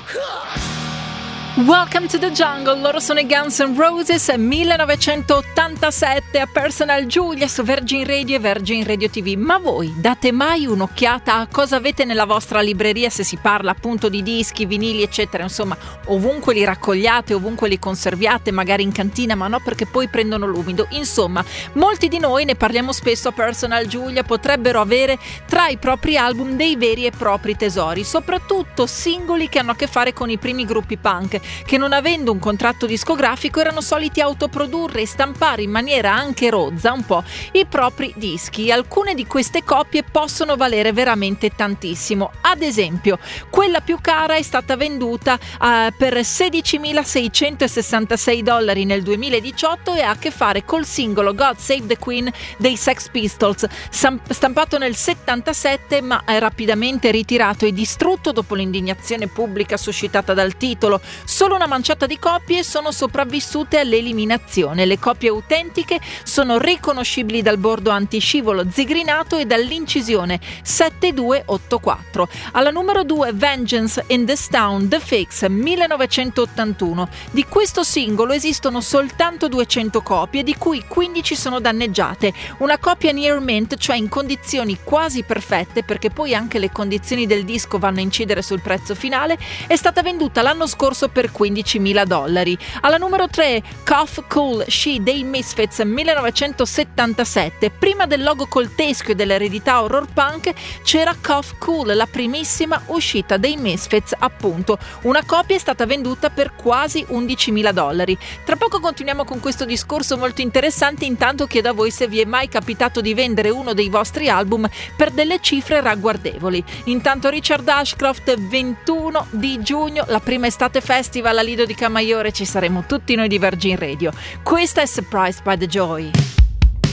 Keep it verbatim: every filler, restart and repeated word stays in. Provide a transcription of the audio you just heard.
Welcome to the Jungle, loro sono i Guns N' Roses, millenovecentottantasette a Personal Giulia su Virgin Radio e Virgin Radio ti vu. Ma voi date mai un'occhiata a cosa avete nella vostra libreria, se si parla appunto di dischi, vinili eccetera, insomma ovunque li raccogliate, ovunque li conserviate, magari in cantina, ma no perché poi prendono l'umido. Insomma, molti di noi, ne parliamo spesso a Personal Giulia, potrebbero avere tra i propri album dei veri e propri tesori, soprattutto singoli che hanno a che fare con i primi gruppi punk, che non avendo un contratto discografico erano soliti autoprodurre e stampare in maniera anche rozza un po' i propri dischi. Alcune di queste copie possono valere veramente tantissimo. Ad esempio, quella più cara è stata venduta uh, per sedicimilaseicentosessantasei dollari nel duemiladiciotto e ha a che fare col singolo God Save the Queen dei Sex Pistols, stampato nel settantasette ma è rapidamente ritirato e distrutto dopo l'indignazione pubblica suscitata dal titolo. Solo una manciata di copie sono sopravvissute all'eliminazione. Le copie autentiche sono riconoscibili dal bordo antiscivolo zigrinato e dall'incisione settantadue ottantaquattro. Alla numero due, Vengeance in This Town, The Fix, millenovecentottantuno. Di questo singolo esistono soltanto duecento copie, di cui quindici sono danneggiate. Una copia near mint, cioè in condizioni quasi perfette, perché poi anche le condizioni del disco vanno a incidere sul prezzo finale, è stata venduta l'anno scorso per quindicimila dollari. Alla numero tre, Cough Cool She dei Misfits, millenovecentosettantasette. Prima del logo col teschio e dell'eredità horror punk c'era Cough Cool, la primissima uscita dei Misfits, appunto. Una copia è stata venduta per quasi undicimila dollari. Tra poco continuiamo con questo discorso molto interessante, intanto chiedo a voi se vi è mai capitato di vendere uno dei vostri album per delle cifre ragguardevoli. Intanto Richard Ashcroft, ventuno di giugno, la prima estate festival a Lido di Camaiore, ci saremo tutti noi di Virgin Radio. Questa è Surprised by the Joy.